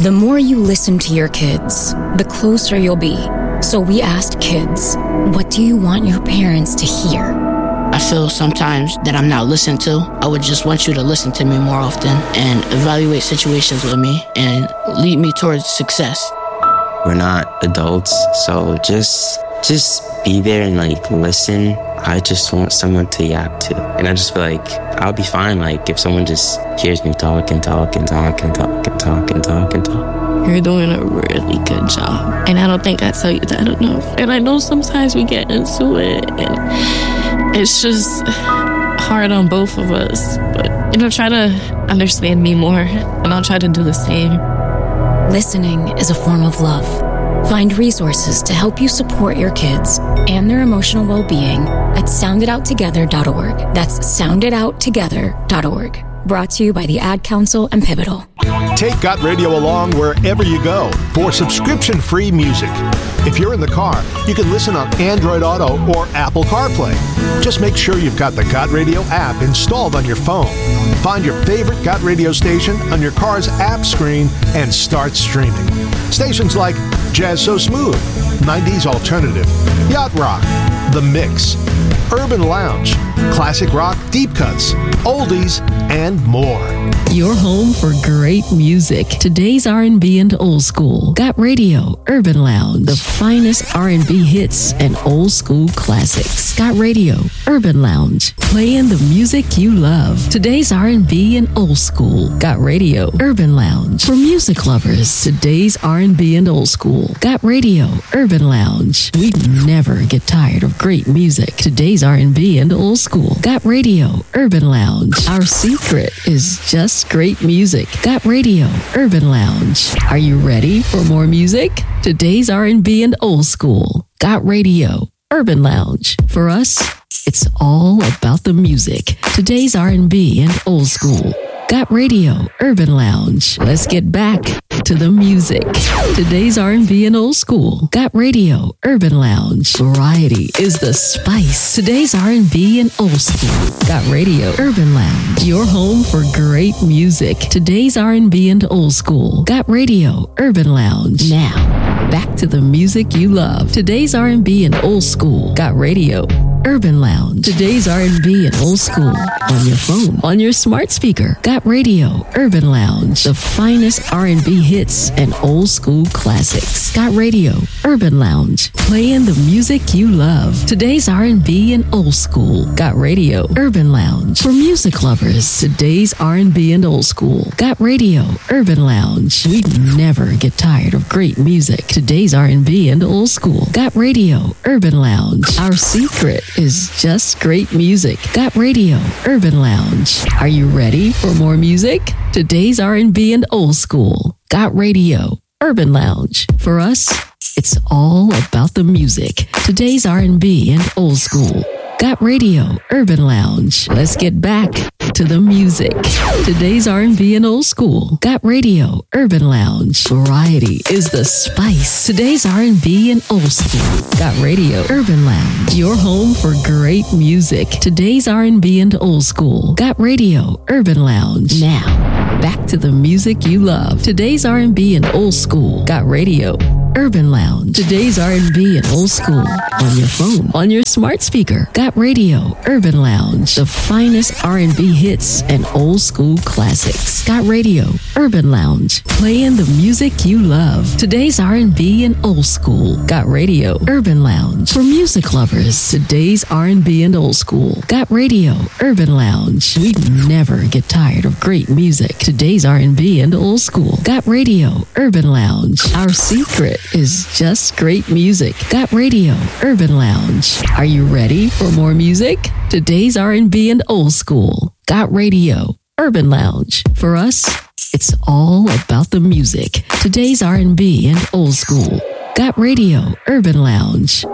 The more you listen to your kids, the closer you'll be. So we asked kids, what do you want your parents to hear? I feel sometimes that I'm not listened to. I would just want you to listen to me more often and evaluate situations with me and lead me towards success. We're not adults, so just be there and listen. I just want someone to yap to. And I just feel like I'll be fine if someone just hears me talk and talk and talk and talk and talk and talk and talk. You're doing a really good job. And I don't think I tell you that enough. And I know sometimes we get into it and it's just hard on both of us. But, try to understand me more and I'll try to do the same. Listening is a form of love. Find resources to help you support your kids and their emotional well-being at soundidouttogether.org. That's soundidouttogether.org. Brought to you by the Ad Council and Pivotal. Take Got Radio along wherever you go for subscription-free music. If you're in the car, you can listen on Android Auto or Apple CarPlay. Just make sure you've got the Got Radio app installed on your phone. Find your favorite Got Radio station on your car's app screen and start streaming. Stations like Jazz So Smooth, 90s Alternative, Yacht Rock, The Mix, Urban Lounge, Classic Rock Deep Cuts, Oldies, and more. Your home for great music. Today's R&B and old school. Got Radio, Urban Lounge. The finest R&B hits and old school classics. Got Radio, Urban Lounge. Playing the music you love. Today's R&B and old school. Got Radio, Urban Lounge. For music lovers, today's R&B and old school. Got Radio, Urban Lounge. We never get tired of great music. Today's R&B and old school. Got Radio, Urban Lounge. Our secret is just great music. Got Radio, Urban Lounge. Are you ready for more music? Today's R&B and old school. Got Radio, Urban Lounge. For us, it's all about the music. Today's R&B and old school. Got Radio, Urban Lounge. Let's get back to the music. Today's R&B and old school. Got Radio, Urban Lounge. Variety is the spice. Today's R&B and old school. Got Radio, Urban Lounge. Your home for great music. Today's R&B and old school. Got Radio, Urban Lounge. Now, back to the music you love. Today's R&B and old school. Got Radio, Urban Lounge. Today's R&B and old school. On your phone, on your smart speaker. Got Radio, Urban Lounge. The finest R&B hits and old school classics. Got Radio, Urban Lounge. Playing the music you love. Today's R&B and old school. Got Radio, Urban Lounge. For music lovers, today's R&B and old school. Got Radio, Urban Lounge. We never get tired of great music. Today's R&B and old school. Got Radio, Urban Lounge. Our secret is just great music. Got Radio, Urban Lounge. Are you ready for more music? Today's R&B and old school. Got Radio, Urban Lounge. For us, it's all about the music. Today's R&B and old school. Got Radio, Urban Lounge. Let's get back to the music. Today's R&B and old school. Got Radio, Urban Lounge. Variety is the spice. Today's R&B and old school. Got Radio, Urban Lounge. Your home for great music. Today's R&B and old school. Got Radio, Urban Lounge. Now, back to the music you love. Today's R&B and old school. Got Radio, Urban Lounge. Today's R&B and old school. On your phone, on your smart speaker. Got Radio, Urban Lounge. The finest R&B hits and old school classics. Got Radio, Urban Lounge. Playing the music you love. Today's R&B and old school. Got Radio, Urban Lounge. For music lovers, today's R&B and old school. Got Radio, Urban Lounge. We never get tired of great music. Today's R&B and old school. Got Radio, Urban Lounge. Our secret is just great music. Got Radio, Urban Lounge. Are you ready for more music? Today's R&B and old school. Got Radio, Urban Lounge. For us, it's all about the music. Today's R&B and old school. Got Radio, Urban Lounge.